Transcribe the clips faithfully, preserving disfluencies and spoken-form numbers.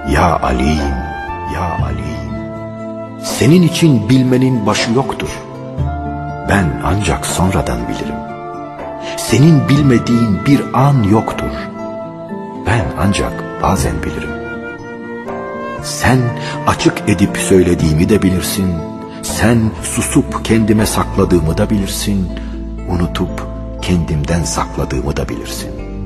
Ya Alim, ya Alim, senin için bilmenin başı yoktur. Ben ancak sonradan bilirim. Senin bilmediğin bir an yoktur. Ben ancak bazen bilirim. Sen açık edip söylediğimi de bilirsin. Sen susup kendime sakladığımı da bilirsin. Unutup kendimden sakladığımı da bilirsin.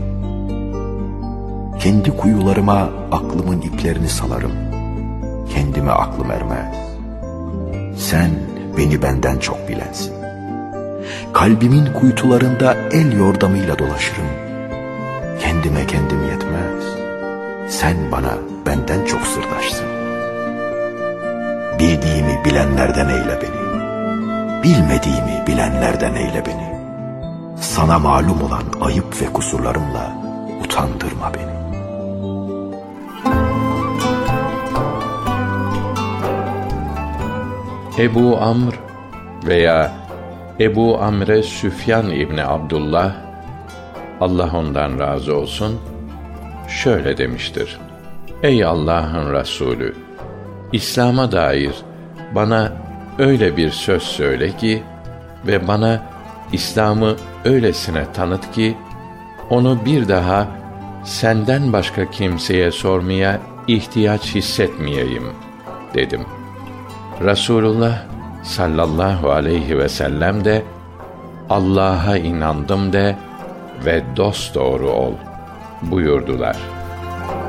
Kendi kuyularıma aklımın iplerini salarım. Kendime aklım ermez. Sen beni benden çok bilensin. Kalbimin kuytularında el yordamıyla dolaşırım. Kendime kendim yetmez. Sen bana benden çok sırdaşsın. Bildiğimi bilenlerden eyle beni. Bilmediğimi bilenlerden eyle beni. Sana malum olan ayıp ve kusurlarımla utandırma beni. Ebu Amr veya Ebu Amre Süfyan İbni Abdullah, Allah ondan razı olsun, şöyle demiştir: Ey Allah'ın Resulü! İslam'a dair bana öyle bir söz söyle ki ve bana İslam'ı öylesine tanıt ki, onu bir daha senden başka kimseye sormaya ihtiyaç hissetmeyeyim, dedim. Resulullah sallallahu aleyhi ve sellem de, Allah'a inandım de ve dosdoğru ol buyurdular.